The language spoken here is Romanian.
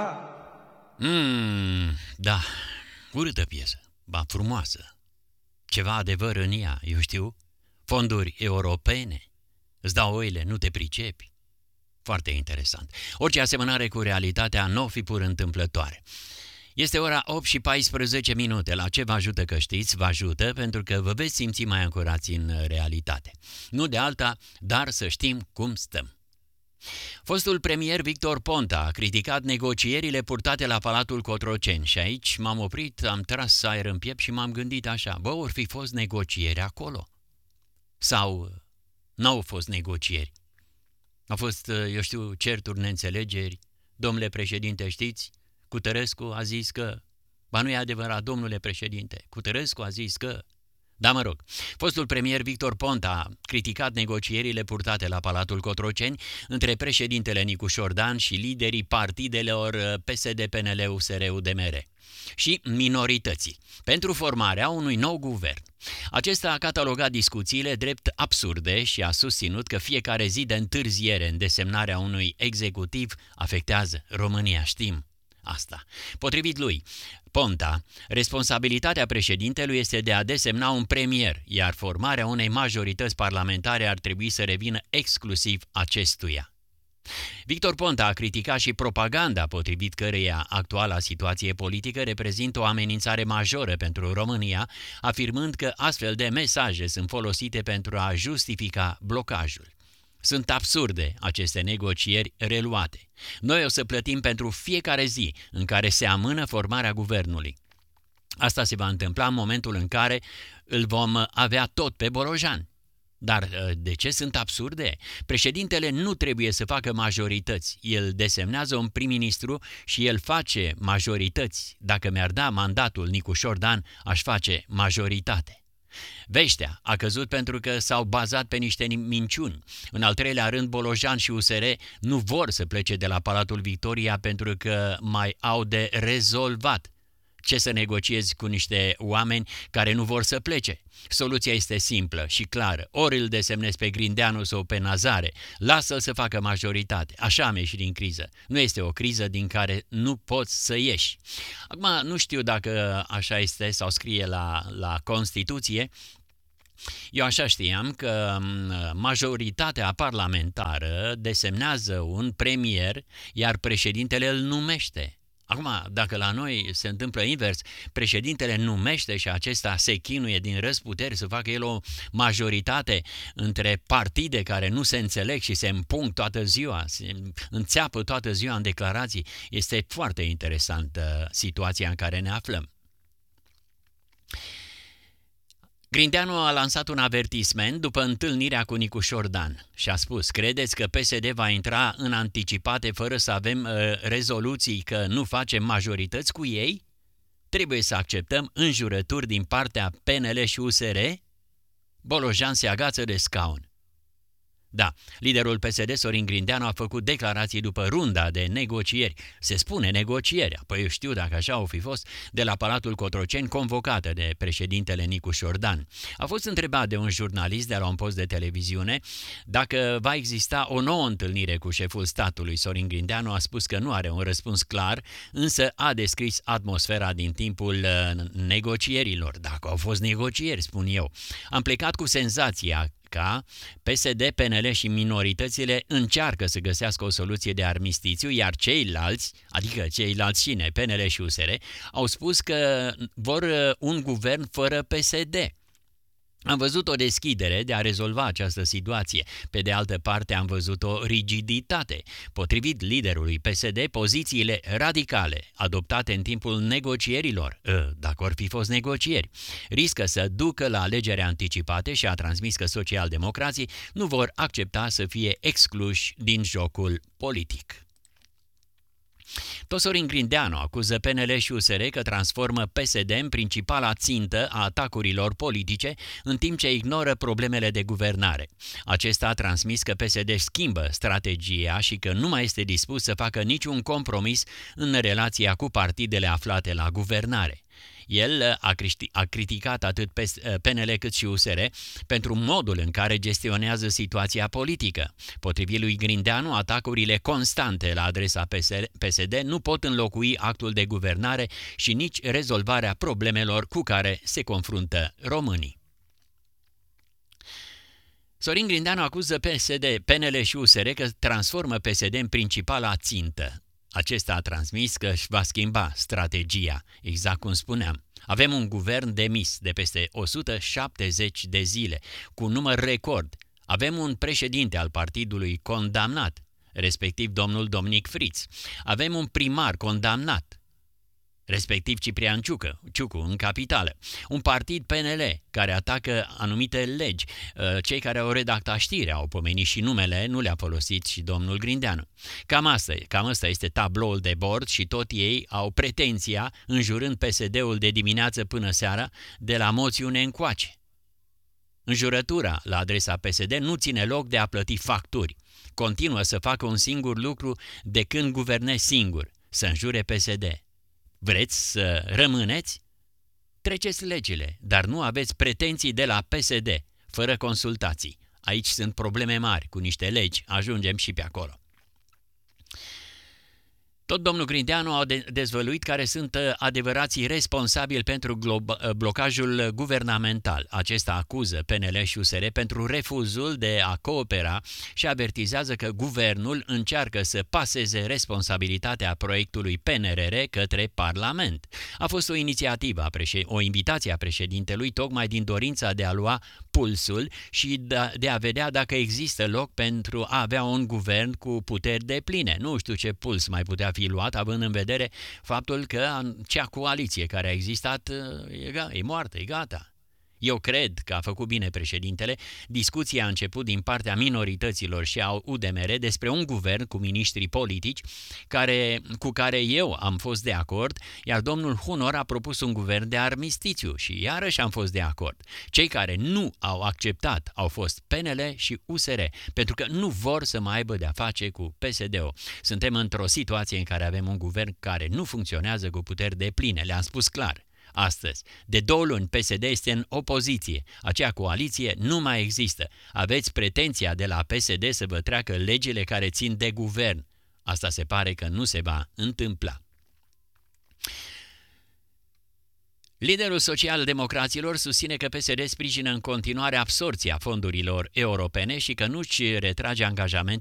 Da, urâtă piesă, ba frumoasă. Ceva adevăr în ea, eu știu. Fonduri europene. Îți dau oile, nu te pricepi. Foarte interesant. Orice asemănare cu realitatea nu o fi pur întâmplătoare. Este ora 8 și 14 minute. La ce vă ajută că știți? Vă ajută pentru că vă veți simți mai ancorați în realitate. Nu de alta, dar să știm cum stăm. Fostul premier Victor Ponta a criticat negocierile purtate la Palatul Cotroceni și aici m-am oprit, am tras aer în piept și m-am gândit așa, ori fi fost negocieri acolo? Sau n-au fost negocieri? Au fost, eu știu, certuri, neînțelegeri. Domnule președinte, știți, Cutărescu a zis că... Ba nu e adevărat, domnule președinte, Cutărescu a zis că... Da, mă rog, fostul premier Victor Ponta a criticat negocierile purtate la Palatul Cotroceni între președintele Nicu Șordan și liderii partidelor PSD, PNL, USR, UDMR și minorității pentru formarea unui nou guvern. Acesta a catalogat discuțiile drept absurde și a susținut că fiecare zi de întârziere în desemnarea unui executiv afectează România, știm asta. Potrivit lui, Ponta, responsabilitatea președintelui este de a desemna un premier, iar formarea unei majorități parlamentare ar trebui să revină exclusiv acestuia. Victor Ponta a criticat și propaganda potrivit căreia actuala situație politică reprezintă o amenințare majoră pentru România, afirmând că astfel de mesaje sunt folosite pentru a justifica blocajul. Sunt absurde aceste negocieri reluate. Noi o să plătim pentru fiecare zi în care se amână formarea guvernului. Asta se va întâmpla în momentul în care îl vom avea tot pe Bolojan. Dar de ce sunt absurde? Președintele nu trebuie să facă majorități. El desemnează un prim-ministru și el face majorități. Dacă mi-ar da mandatul Nicu Șordan, aș face majoritate. Veștea a căzut pentru că s-au bazat pe niște minciuni. În al treilea rând, Bolojan și USR nu vor să plece de la Palatul Victoria pentru că mai au de rezolvat. Ce să negociezi cu niște oameni care nu vor să plece? Soluția este simplă și clară. Ori îl desemnezi pe Grindeanu sau pe Nazare, lasă-l să facă majoritate. Așa am ieșit din criză. Nu este o criză din care nu poți să ieși. Acum, nu știu dacă așa este sau scrie la Constituție. Eu așa știam că majoritatea parlamentară desemnează un premier, iar președintele îl numește. Acum, dacă la noi se întâmplă invers, președintele numește și acesta se chinuie din răzputeri să facă el o majoritate între partide care nu se înțeleg și se împung toată ziua, se înțeapă toată ziua în declarații, este foarte interesantă situația în care ne aflăm. Grindeanu a lansat un avertisment după întâlnirea cu Nicu Șordan și a spus: credeți că PSD va intra în anticipate fără să avem rezoluții că nu facem majorități cu ei? Trebuie să acceptăm înjurături din partea PNL și USR? Bolojan se agață de scaun. Da, liderul PSD, Sorin Grindeanu, a făcut declarații după runda de negocieri. Se spune negocieri, apoi eu știu dacă așa au fi fost, de la Palatul Cotroceni, convocată de președintele Nicu Șordan. A fost întrebat de un jurnalist de la un post de televiziune dacă va exista o nouă întâlnire cu șeful statului. Sorin Grindeanu a spus că nu are un răspuns clar, însă a descris atmosfera din timpul negocierilor. Dacă au fost negocieri, spun eu. Am plecat cu senzația ca PSD, PNL și minoritățile încearcă să găsească o soluție de armistițiu, iar ceilalți, adică ceilalți cine, PNL și USR, au spus că vor un guvern fără PSD. Am văzut o deschidere de a rezolva această situație. Pe de altă parte am văzut o rigiditate. Potrivit liderului PSD, pozițiile radicale adoptate în timpul negocierilor, dacă or fi fost negocieri, riscă să ducă la alegeri anticipate și a transmis că socialdemocrații nu vor accepta să fie excluși din jocul politic. Tot Sorin Grindeanu acuză PNL și USR că transformă PSD în principala țintă a atacurilor politice, în timp ce ignoră problemele de guvernare. Acesta a transmis că PSD schimbă strategia și că nu mai este dispus să facă niciun compromis în relația cu partidele aflate la guvernare. El a criticat atât PNL cât și USR pentru modul în care gestionează situația politică. Potrivit lui Grindeanu, atacurile constante la adresa PSD nu pot înlocui actul de guvernare și nici rezolvarea problemelor cu care se confruntă românii. Sorin Grindeanu acuză PSD, PNL și USR că transformă PSD în principala țintă. Acesta a transmis că își va schimba strategia, exact cum spuneam. Avem un guvern demis de peste 170 de zile, cu un număr record. Avem un președinte al partidului condamnat, respectiv domnul Dominic Friț. Avem un primar condamnat, respectiv Ciprian Ciucu, în capitală. Un partid PNL care atacă anumite legi. Cei care au redactat știrea au pomenit și numele, nu le-a folosit și domnul Grindeanu. Cam asta este tabloul de bord și tot ei au pretenția, înjurând PSD-ul de dimineață până seara, de la moțiune încoace. Înjurătura la adresa PSD nu ține loc de a plăti facturi. Continuă să facă un singur lucru de când guvernezi singur, să înjure PSD. Vreți să rămâneți? Treceți legile, dar nu aveți pretenții de la PSD, fără consultații. Aici sunt probleme mari, cu niște legi ajungem și pe acolo. Tot domnul Grindeanu a dezvăluit care sunt adevărații responsabili pentru blocajul guvernamental. Acesta acuză PNL și USR pentru refuzul de a coopera și avertizează că guvernul încearcă să paseze responsabilitatea proiectului PNRR către Parlament. A fost o inițiativă, o invitație a președintelui, tocmai din dorința de a lua pulsul și de a vedea dacă există loc pentru a avea un guvern cu puteri depline. Nu știu ce puls mai putea fi luat, având în vedere faptul că cea coaliție care a existat e moartă, e gata. Eu cred că a făcut bine președintele. Discuția a început din partea minorităților și a UDMR despre un guvern cu miniștri politici cu care eu am fost de acord, iar domnul Hunor a propus un guvern de armistițiu și iarăși am fost de acord. Cei care nu au acceptat au fost PNL și USR, pentru că nu vor să mai aibă de-a face cu PSD-ul. Suntem într-o situație în care avem un guvern care nu funcționează cu puteri depline, le-am spus clar. Astăzi, de 2 luni, PSD este în opoziție. Acea coaliție nu mai există. Aveți pretenția de la PSD să vă treacă legile care țin de guvern. Asta se pare că nu se va întâmpla. Liderul social-democraților susține că PSD sprijină în continuare absorbția fondurilor europene și că nu-și retrage